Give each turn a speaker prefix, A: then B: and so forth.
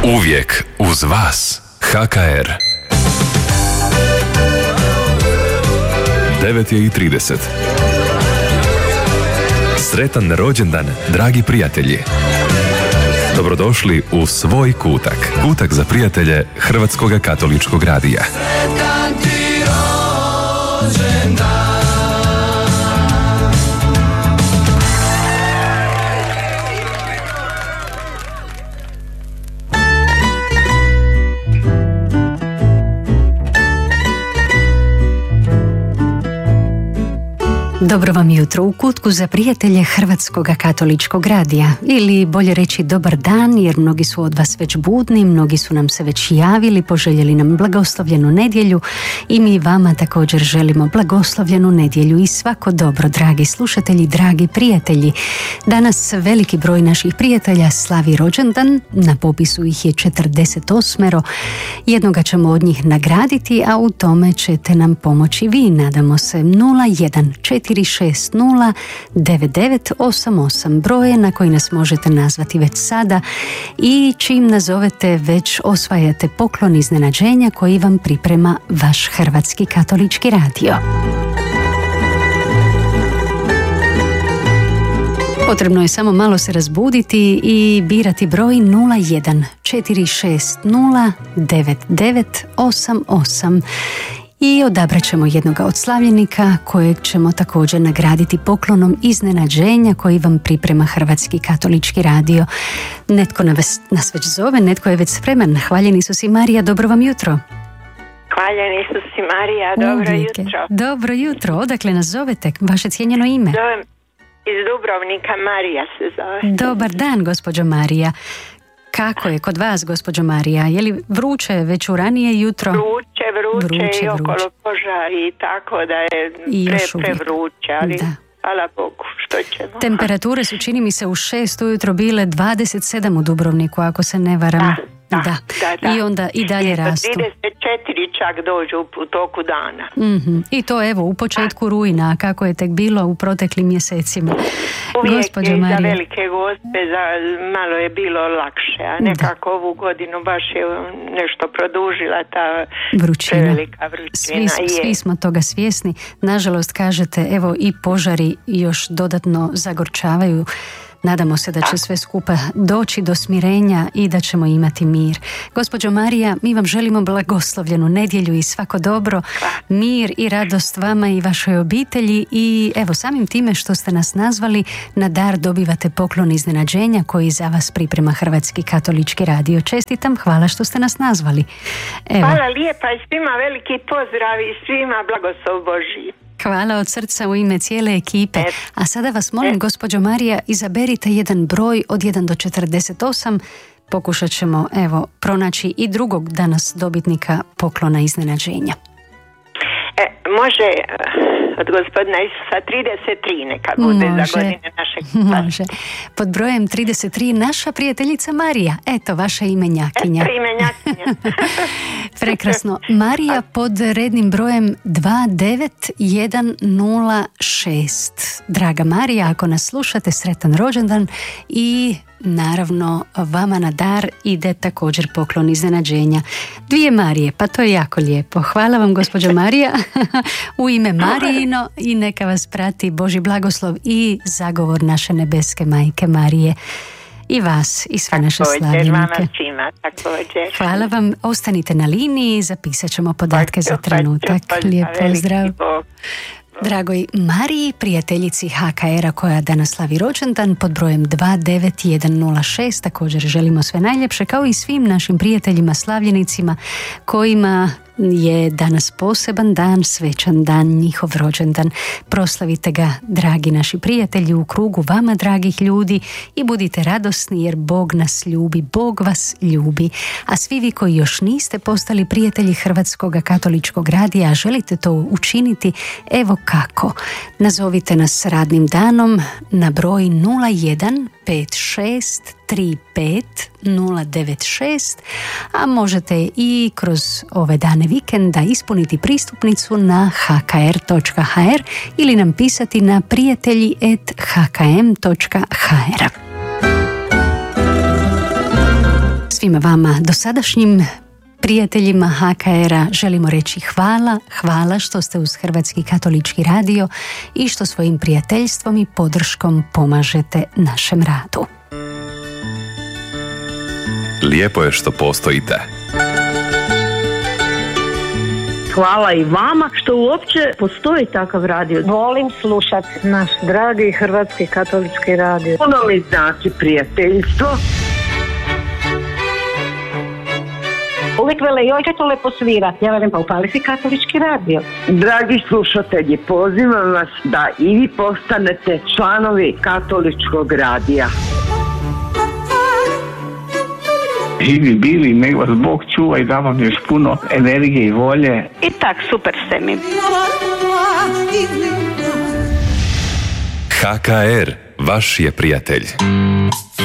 A: Uvijek uz vas. HKR 9:30. Sretan rođendan, dragi prijatelji. Dobrodošli u svoj kutak. Kutak za prijatelje Hrvatskog katoličkog radija.
B: Sretan ti rođendan.
C: Dobro vam jutro u kutku za prijatelje Hrvatskog katoličkog radija, ili bolje reći dobar dan, jer mnogi su od vas već budni, mnogi su nam se već javili, poželjeli nam blagoslovljenu nedjelju i mi vama također želimo blagoslovljenu nedjelju i svako dobro, dragi slušatelji, dragi prijatelji. Danas veliki broj naših prijatelja slavi rođendan, na popisu ih je 48, jednoga ćemo od njih nagraditi, a u tome ćete nam pomoći vi, nadamo se. 014609988 broje na koji nas možete nazvati već sada i čim nazovete već osvajate poklon iznenađenja koji vam priprema vaš Hrvatski katolički radio. Potrebno je samo malo se razbuditi i birati broj 014609988 i odabrat ćemo jednog od slavljenika kojeg ćemo također nagraditi poklonom iznenađenja koji vam priprema Hrvatski katolički radio. Netko nas već zove, netko je već spreman. Hvaljeni Isus i Marija, dobro vam jutro.
D: Hvaljeni Isus i Marija, dobro jutro.
C: Dobro jutro, odakle nas zovete, vaše cijenjeno ime?
D: Zovem iz Dubrovnika, Marija se zove.
C: Dobar dan, gospođo Marija. Kako je kod vas, gospođo Marija? Je li vruće već u ranije jutro?
D: Vruće i okolo požari i tako da je prevruće, ali da. Hvala Bogu, što ćemo.
C: Temperature su, čini mi se, u 6 ujutro bile 27 u Dubrovniku, ako se ne varam. Da. I onda i dalje rastu.
D: 34 čak dođu u toku dana.
C: I to evo u početku rujna, kako je tek bilo u proteklim mjesecima.
D: Uvijek
C: Gospođo
D: je
C: Marija,
D: za velike gospe, malo je bilo lakše, a nekako ovu godinu baš je nešto produžila ta velika vrućina.
C: Svi smo toga svjesni. Nažalost, kažete, evo i požari još dodatno zagorčavaju. Nadamo se da će sve skupa doći do smirenja i da ćemo imati mir. Gospođo Marija, mi vam želimo blagoslovljenu nedjelju i svako dobro, mir i radost vama i vašoj obitelji i evo samim time što ste nas nazvali, na dar dobivate poklon iznenađenja koji za vas priprema Hrvatski katolički radio. Čestitam, hvala što ste nas nazvali. Evo.
D: Hvala lijepa i svima veliki pozdrav i svima blagoslov Božji.
C: Hvala od srca u ime cijele ekipe. A sada vas molim, gospođo Marija, izaberite jedan broj od 1 do 48. Pokušat ćemo, pronaći i drugog danas dobitnika poklona iznenađenja.
D: Može od gospodina Isusa 33 neka bude za godine našeg.
C: Može. Pod brojem 33 naša prijateljica Marija. Eto, vaša imenjakinja. Prekrasno. Marija pod rednim brojem 29106. Draga Marija, ako nas slušate, sretan rođendan i naravno vama na dar ide također poklon iznenađenja. 2 Marije, pa to je jako lijepo. Hvala vam, gospođo Marija, u ime Marijino i neka vas prati Božji blagoslov i zagovor naše nebeske majke Marije. I vas i sve naše slavljenike. Hvala vam, ostanite na liniji, zapisat ćemo podatke za trenutak. Lijep pozdrav. Dragoj Mariji, prijateljici HKR-a koja danas slavi rođendan pod brojem 29106, također želimo sve najljepše, kao i svim našim prijateljima slavljenicima kojima je danas poseban dan, svečan dan, njihov rođendan. Proslavite ga, dragi naši prijatelji, u krugu vama dragih ljudi i budite radosni jer Bog nas ljubi, Bog vas ljubi. A svi vi koji još niste postali prijatelji Hrvatskog katoličkog radija, a želite to učiniti, evo kako. Nazovite nas radnim danom na broj 015635 a možete i kroz ove dane vikenda ispuniti pristupnicu na hkr.hr ili nam pisati na prijatelji@hkm.hr. svima vama dosadašnjim prijateljima HKR-a želimo reći hvala što ste uz Hrvatski katolički radio i što svojim prijateljstvom i podrškom pomažete našem radu.
A: Lijepo je što postojite.
E: Hvala i vama što uopće postoji takav radio.
F: Volim slušati naš dragi Hrvatski katolički radio.
E: Puno mi znači prijateljstvo.
F: Uvijek vele, joj kad to lepo svira. Ja velim, pa upali si katolički radio.
E: Dragi slušatelji, pozivam vas da i vi postanete članovi katoličkog radija.
G: Živi bili, nek vas Bog čuva i da vam još puno energije i volje.
F: I tak, super ste mi.
A: HKR, vaš je prijatelj.